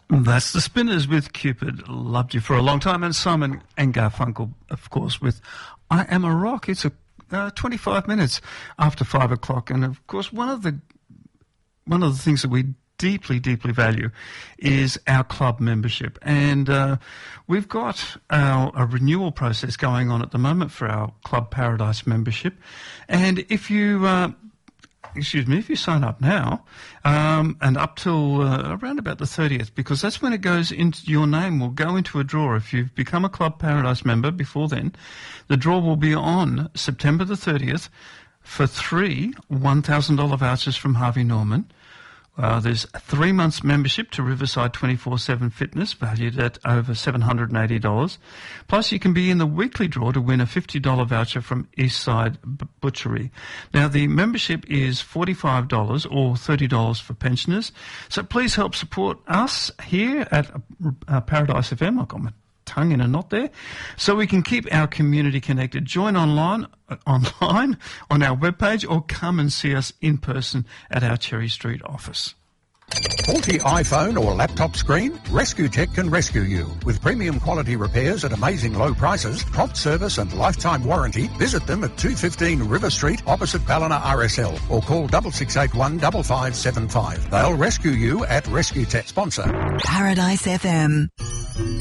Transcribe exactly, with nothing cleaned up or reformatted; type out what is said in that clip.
That's the Spinners with Cupid. Loved you for a long time. And Simon and Garfunkel, of course, with I Am a Rock. It's a uh, twenty-five minutes after five o'clock. And, of course, one of the one of the things that we deeply, deeply value is our club membership. And uh, we've got our, a renewal process going on at the moment for our Club Paradise membership. And if you... Uh, Excuse me, if you sign up now, um, and up till uh, around about the thirtieth, because that's when it goes into your name will go into a draw. If you've become a Club Paradise member before then, the draw will be on September the thirtieth for three one thousand dollars vouchers from Harvey Norman. Uh, there's a three months membership to Riverside twenty-four seven Fitness, valued at over seven hundred eighty dollars. Plus, you can be in the weekly draw to win a fifty dollars voucher from Eastside B- Butchery. Now, the membership is forty-five dollars or thirty dollars for pensioners. So please help support us here at uh, Paradise F M. I've got my tongue in a knot there. So we can keep our community connected. Join online uh, online on our webpage or come and see us in person at our Cherry Street office. Faulty iPhone or laptop screen? Rescue Tech can rescue you. With premium quality repairs at amazing low prices, prompt service and lifetime warranty, visit them at two fifteen River Street opposite Ballina R S L or call six six eight one five five seven five. They'll rescue you at Rescue Tech. Sponsor Paradise F M.